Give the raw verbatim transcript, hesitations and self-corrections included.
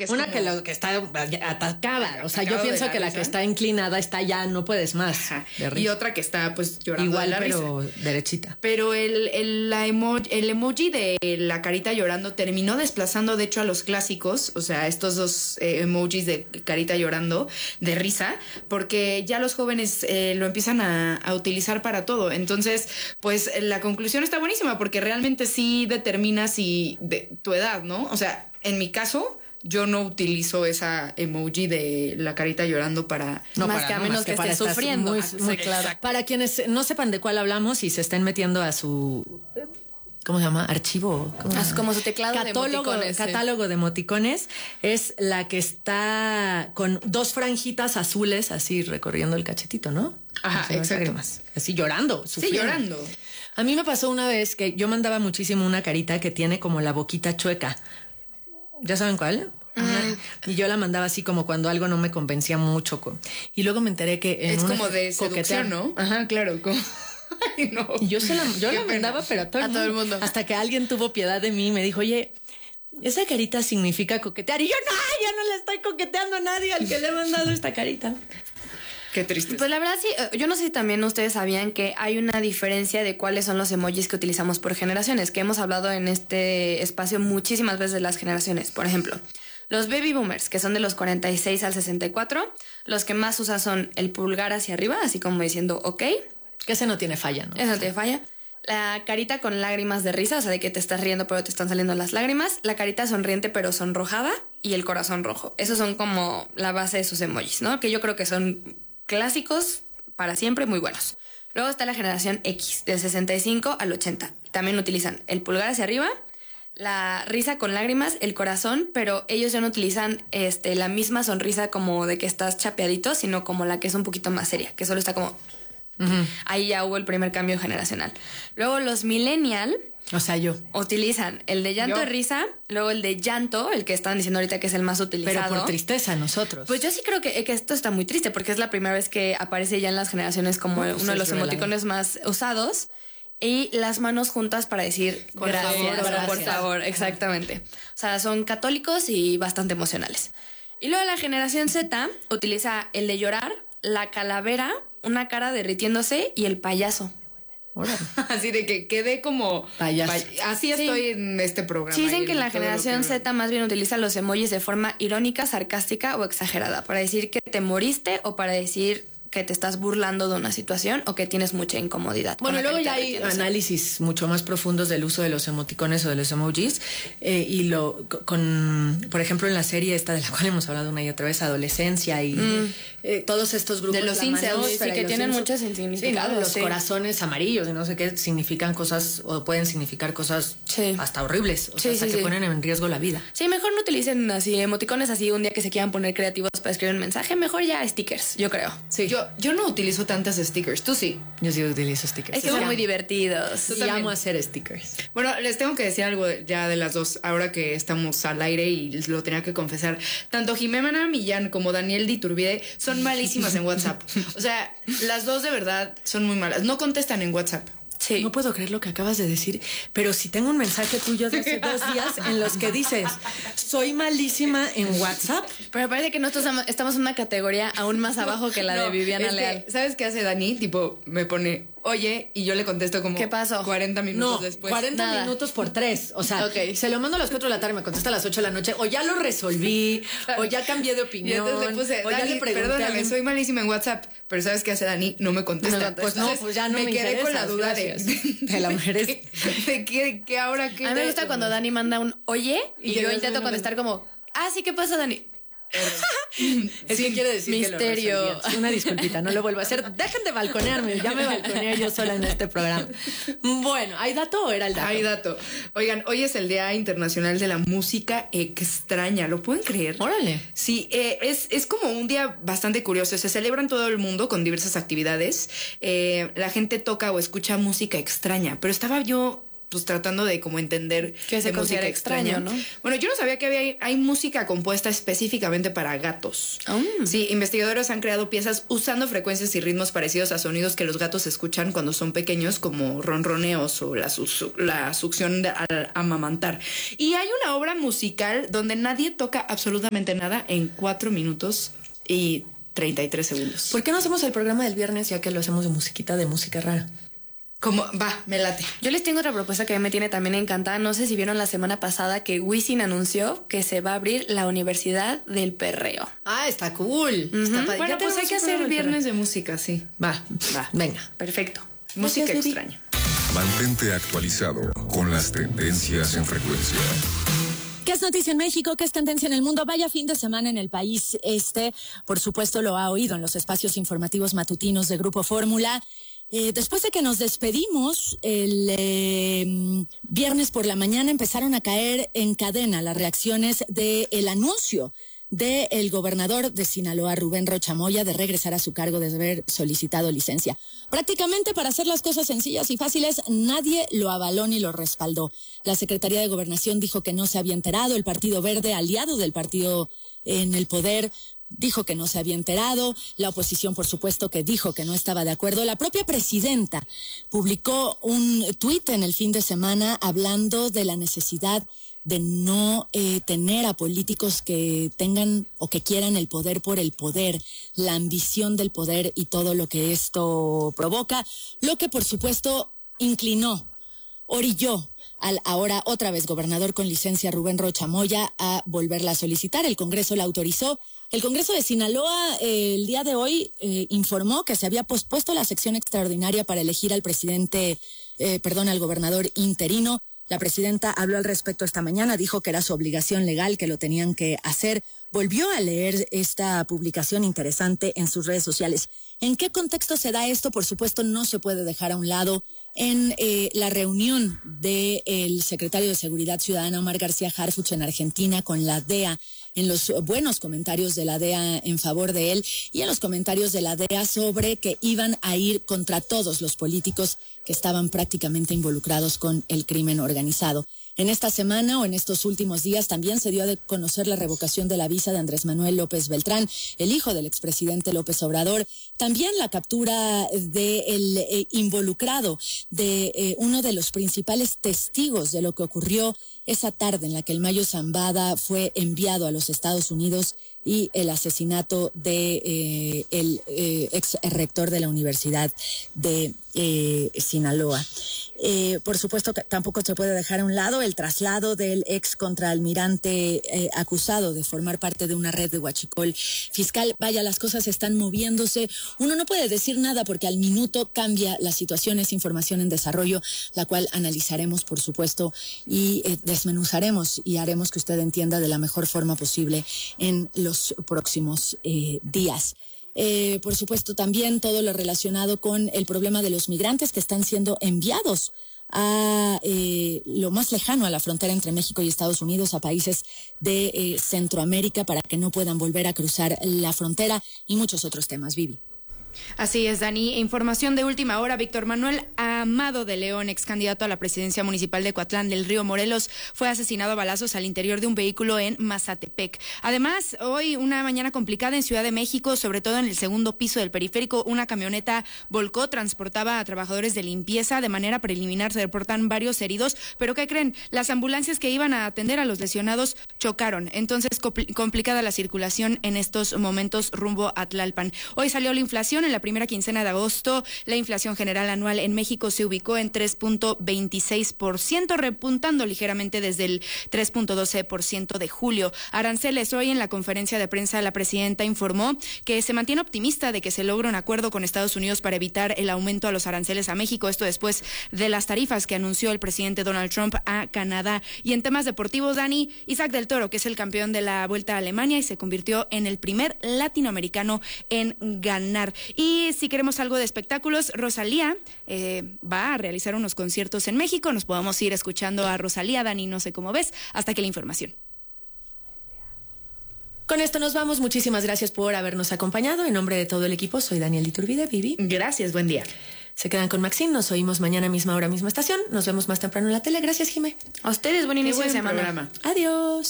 que es una como... que, lo, que está atacada. O sea, yo pienso que la risa. que está inclinada está ya, no puedes más. Y otra que está pues llorando igual, de la pero risa. derechita. Pero el, el, la emo, el emoji de la carita llorando terminó desplazando de hecho a los clásicos, o sea, estos dos eh, emojis de carita llorando de risa, porque ya los jóvenes eh, lo empiezan a, a utilizar para todo. Entonces, pues la conclusión está buenísima porque realmente sí determina si de tu edad, ¿no? O sea, en mi caso, yo no utilizo esa emoji de la carita llorando para... No, más para, que a no, menos más que, que estés sufriendo. Muy, muy claro. Para quienes no sepan de cuál hablamos y se estén metiendo a su... ¿Cómo se llama? Archivo. ¿Cómo, ah, como su teclado catálogo, de emoticones. Catálogo sí. de emoticones. Es la que está con dos franjitas azules así recorriendo el cachetito, ¿no? Ajá, así, exacto. Así llorando, sufriendo. Sí, llorando. A mí me pasó una vez que yo mandaba muchísimo una carita que tiene como la boquita chueca. ¿Ya saben cuál? Ajá. Y yo la mandaba así como cuando algo no me convencía mucho. Y luego me enteré que en es una como de seducción, ¿no? Ajá, claro. Como... Ay, no. Y yo se la, yo la mandaba, pero a todo, a el todo mundo. el mundo. Hasta que alguien tuvo piedad de mí y me dijo, oye, esa carita significa coquetear. Y yo, no, ya no le estoy coqueteando a nadie al que le he mandado esta carita. Qué triste. Pues la verdad sí, yo no sé si también ustedes sabían que hay una diferencia de cuáles son los emojis que utilizamos por generaciones, que hemos hablado en este espacio muchísimas veces de las generaciones. Por ejemplo, los baby boomers, que son de los cuarenta y seis al sesenta y cuatro, los que más usan son el pulgar hacia arriba, así como diciendo ok. Que ese no tiene falla, ¿no? Ese no tiene falla. La carita con lágrimas de risa, o sea, de que te estás riendo pero te están saliendo las lágrimas. La carita sonriente pero sonrojada y el corazón rojo. Esos son como la base de sus emojis, ¿no? Que yo creo que son clásicos para siempre, muy buenos. Luego está la generación X, del sesenta y cinco al ochenta. También utilizan el pulgar hacia arriba, la risa con lágrimas, el corazón, pero ellos ya no utilizan este, la misma sonrisa como de que estás chapeadito, sino como la que es un poquito más seria, que solo está como... Uh-huh. Ahí ya hubo el primer cambio generacional. Luego los millennial... O sea, yo. Utilizan el de llanto yo. y risa, luego el de llanto, el que están diciendo ahorita que es el más utilizado. Pero por tristeza, nosotros. Pues yo sí creo que, que esto está muy triste porque es la primera vez que aparece ya en las generaciones como no, uno de los sí, emoticones más usados. Y las manos juntas para decir Por gracias, favor, gracias. por favor, exactamente. O sea, son católicos y bastante emocionales. Y luego la generación Z utiliza el de llorar, la calavera, una cara derritiéndose y el payaso. Así de que quede como payaso. Pay- así estoy sí. en este programa. Sí, dicen que la generación Z más bien utiliza los emojis de forma irónica, sarcástica o exagerada para decir que te moriste o para decir que te estás burlando de una situación o que tienes mucha incomodidad. Bueno, luego ya hay análisis mucho más profundos del uso de los emoticones o de los emojis eh, y lo con, por ejemplo, en la serie esta de la cual hemos hablado una y otra vez, adolescencia y mm. eh, todos estos grupos de los incels, sí, que tienen muchos significados, sí, ¿no? Los sí. corazones amarillos y no sé qué significan cosas o pueden significar cosas sí. hasta horribles, o sea, sí, hasta sí, que sí. ponen en riesgo la vida. Sí, mejor no utilicen así emoticones así un día que se quieran poner creativos para escribir un mensaje, mejor ya stickers, yo creo. Sí. Yo yo no utilizo tantas stickers, tú sí. Yo sí utilizo stickers. Es que son muy divertidos. Y amo hacer stickers. Bueno, les tengo que decir algo ya de las dos, ahora que estamos al aire y les lo tenía que confesar. Tanto Jimena Millán como Daniel Diturbide son malísimas en WhatsApp. O sea, las dos de verdad son muy malas. No contestan en WhatsApp. Sí. No puedo creer lo que acabas de decir, pero si tengo un mensaje tuyo de hace dos días en los que dices, soy malísima en WhatsApp. Pero parece que nosotros estamos en una categoría aún más abajo que la no, de Viviana es Leal. Que, ¿sabes qué hace Dani? Tipo, me pone, oye, y yo le contesto como... ¿Qué pasó? cuarenta minutos no, después. cuarenta Nada. minutos por tres. O sea, okay. Se lo mando a las cuatro de la tarde, me contesta a las ocho de la noche, o ya lo resolví, o ya cambié de opinión. Y entonces le puse, o ya Dani, le pregunté perdóname, a... soy malísima en WhatsApp, pero ¿sabes qué hace Dani? No me contesta. No, pues no, pues ya no me, me quedé con la duda de, de la mujer. ¿De, de qué, qué ahora qué? A mí me gusta cuando Dani manda un oye y, y yo intento contestar como, ah, sí, ¿qué pasa, Dani? Es sí, que quiere decir misterio. Que lo una disculpita, no lo vuelvo a hacer. Dejen de balconearme, ya me balconeé yo sola en este programa. Bueno, ¿hay dato o era el dato? Hay dato. Oigan, hoy es el Día Internacional de la Música Extraña, ¿lo pueden creer? Órale. Sí, eh, es, es como un día bastante curioso. Se celebra en todo el mundo con diversas actividades. Eh, la gente toca o escucha música extraña, pero estaba yo pues tratando de como entender que se considera extraño, ¿no? Bueno, yo no sabía que había, hay música compuesta específicamente para gatos. Oh. Sí, investigadores han creado piezas usando frecuencias y ritmos parecidos a sonidos que los gatos escuchan cuando son pequeños, como ronroneos o la, su, la succión de, al amamantar. Y hay una obra musical donde nadie toca absolutamente nada en cuatro minutos y treinta y tres segundos. ¿Por qué no hacemos el programa del viernes ya que lo hacemos de musiquita, de música rara? Como, va, me late. Yo les tengo otra propuesta que me tiene también encantada. No sé si vieron la semana pasada que Wisin anunció que se va a abrir la Universidad del Perreo. Ah, está cool. Uh-huh. Está padre. Bueno, pues hay que hacer viernes de música, sí. Va, va, venga. Perfecto. Música extraña. Mantente actualizado con las tendencias en frecuencia. ¿Qué es noticia en México? ¿Qué es tendencia en el mundo? Vaya fin de semana en el país. Este, por supuesto, lo ha oído en los espacios informativos matutinos de Grupo Fórmula. Eh, después de que nos despedimos, el eh, viernes por la mañana empezaron a caer en cadena las reacciones del anuncio del gobernador de Sinaloa, Rubén Rocha Moya, de regresar a su cargo de haber solicitado licencia. Prácticamente, para hacer las cosas sencillas y fáciles, nadie lo avaló ni lo respaldó. La Secretaría de Gobernación dijo que no se había enterado, el Partido Verde, aliado del partido en el poder, dijo que no se había enterado, la oposición, por supuesto, que dijo que no estaba de acuerdo. La propia presidenta publicó un tuit en el fin de semana hablando de la necesidad de no eh, tener a políticos que tengan o que quieran el poder por el poder, la ambición del poder y todo lo que esto provoca, lo que, por supuesto, inclinó, orilló al ahora otra vez gobernador con licencia Rubén Rocha Moya a volverla a solicitar. El Congreso la autorizó. El Congreso de Sinaloa eh, el día de hoy eh, informó que se había pospuesto la sección extraordinaria para elegir al presidente, eh, perdón, al gobernador interino. La presidenta habló al respecto esta mañana, dijo que era su obligación legal, que lo tenían que hacer. Volvió a leer esta publicación interesante en sus redes sociales. ¿En qué contexto se da esto? Por supuesto, no se puede dejar a un lado. En eh, la reunión del secretario de Seguridad Ciudadana, Omar García Harfuch, en Argentina, con la D E A, en los buenos comentarios de la D E A en favor de él y en los comentarios de la D E A sobre que iban a ir contra todos los políticos que estaban prácticamente involucrados con el crimen organizado. En esta semana o en estos últimos días también se dio a conocer la revocación de la visa de Andrés Manuel López Beltrán, el hijo del expresidente López Obrador. También la captura del eh, involucrado, de eh, uno de los principales testigos de lo que ocurrió esa tarde en la que el Mayo Zambada fue enviado a los Estados Unidos, y el asesinato de eh, el eh, ex rector de la Universidad de eh, Sinaloa. Eh, por supuesto que tampoco se puede dejar a un lado el traslado del ex contraalmirante eh, acusado de formar parte de una red de huachicol fiscal. Vaya, las cosas están moviéndose. Uno no puede decir nada porque al minuto cambia la situación. Es información en desarrollo, la cual analizaremos, por supuesto, y eh, desmenuzaremos y haremos que usted entienda de la mejor forma posible en los próximos eh, días. Eh, por supuesto, también todo lo relacionado con el problema de los migrantes que están siendo enviados a eh, lo más lejano a la frontera entre México y Estados Unidos, a países de eh, Centroamérica, para que no puedan volver a cruzar la frontera, y muchos otros temas. Vivi. Así es, Dani. Información de última hora. Víctor Manuel Amado de León, ex candidato a la presidencia municipal de Coatlán del Río, Morelos, fue asesinado a balazos al interior de un vehículo en Mazatepec. Además, hoy una mañana complicada en Ciudad de México, sobre todo en el segundo piso del periférico. Una camioneta volcó, transportaba a trabajadores de limpieza. De manera preliminar se reportan varios heridos, pero ¿qué creen? Las ambulancias que iban a atender a los lesionados chocaron. Entonces, compl- complicada la circulación en estos momentos rumbo a Tlalpan. Hoy salió la inflación. En la primera quincena de agosto, la inflación general anual en México se ubicó en tres punto veintiséis por ciento, repuntando ligeramente desde el tres punto doce por ciento de julio. Aranceles, hoy en la conferencia de prensa, la presidenta informó que se mantiene optimista de que se logre un acuerdo con Estados Unidos para evitar el aumento a los aranceles a México, esto después de las tarifas que anunció el presidente Donald Trump a Canadá. Y en temas deportivos, Dani, Isaac del Toro, que es el campeón de la Vuelta a Alemania y se convirtió en el primer latinoamericano en ganar. Y si queremos algo de espectáculos, Rosalía eh, va a realizar unos conciertos en México. Nos podemos ir escuchando a Rosalía, Dani, no sé cómo ves. Hasta aquí la información. Con esto nos vamos. Muchísimas gracias por habernos acompañado. En nombre de todo el equipo, soy Daniel Iturbide. Vivi. Gracias, buen día. Se quedan con Maxine, nos oímos mañana misma hora, misma estación. Nos vemos más temprano en la tele. Gracias, Jimé. A ustedes, buen Qué inicio de buen semana. programa. Adiós.